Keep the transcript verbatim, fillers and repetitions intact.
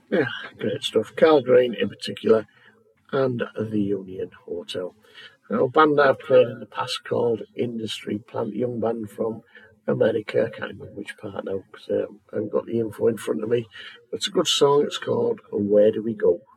Yeah, great stuff. Carl Green in particular, and the Union Hotel. Now, a band I've played in the past called Industry Plant, young band from America. I can't remember which part now because um, I haven't got the info in front of me. But it's a good song. It's called Where Do We Go?